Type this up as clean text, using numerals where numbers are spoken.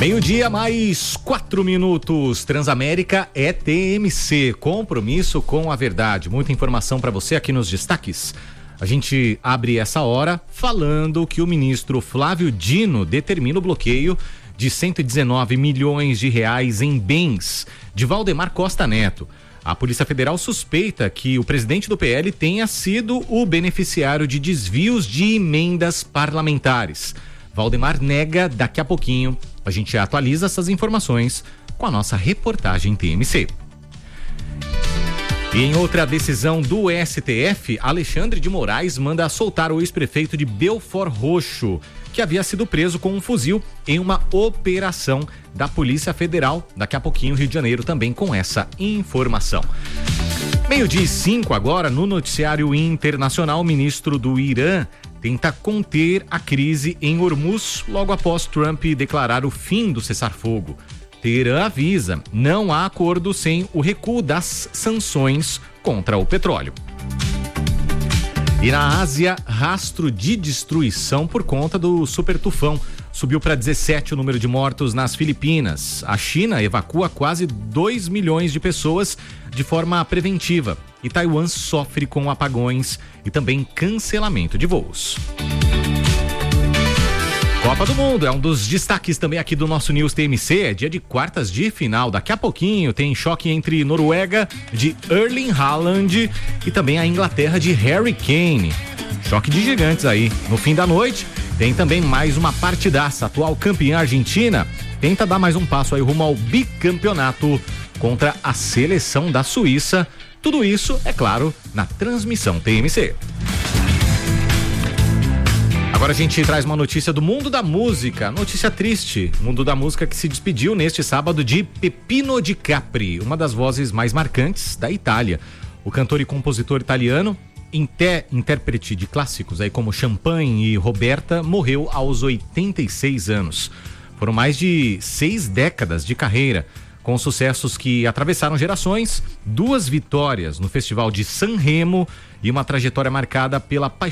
Meio-dia mais 4 minutos. Transamérica é TMC, compromisso com a verdade. Muita informação para você aqui nos destaques. A gente abre essa hora falando que o ministro Flávio Dino determina o bloqueio de 119 milhões de reais em bens de Valdemar Costa Neto. A Polícia Federal suspeita que o presidente do PL tenha sido o beneficiário de desvios de emendas parlamentares. Valdemar nega. Daqui a pouquinho a gente atualiza essas informações com a nossa reportagem TMC. E em outra decisão do STF, Alexandre de Moraes manda soltar o ex-prefeito de Belford Roxo, que havia sido preso com um fuzil em uma operação da Polícia Federal. Daqui a pouquinho, Rio de Janeiro também com essa informação. 12:05 agora, no noticiário internacional, o ministro do Irã tenta conter a crise em Hormuz logo após Trump declarar o fim do cessar-fogo. Teherã avisa, não há acordo sem o recuo das sanções contra o petróleo. E na Ásia, rastro de destruição por conta do super tufão. Subiu para 17 o número de mortos nas Filipinas. A China evacua quase 2 milhões de pessoas de forma preventiva. E Taiwan sofre com apagões e também cancelamento de voos. Copa do Mundo é um dos destaques também aqui do nosso News TMC. É dia de quartas de final. Daqui a pouquinho tem choque entre Noruega de Erling Haaland e também a Inglaterra de Harry Kane. Choque de gigantes aí. No fim da noite tem também mais uma partidaça. A atual campeã Argentina tenta dar mais um passo aí rumo ao bicampeonato contra a seleção da Suíça. Tudo isso, é claro, na transmissão TMC. Agora a gente traz uma notícia do mundo da música, notícia triste, mundo da música que se despediu neste sábado de Peppino Di Capri, uma das vozes mais marcantes da Itália. O cantor e compositor italiano, intérprete de clássicos aí como Champagne e Roberta, morreu aos 86 anos. Foram mais de 6 décadas de carreira, com sucessos que atravessaram gerações, 2 vitórias no Festival de Sanremo e uma trajetória marcada pela paixão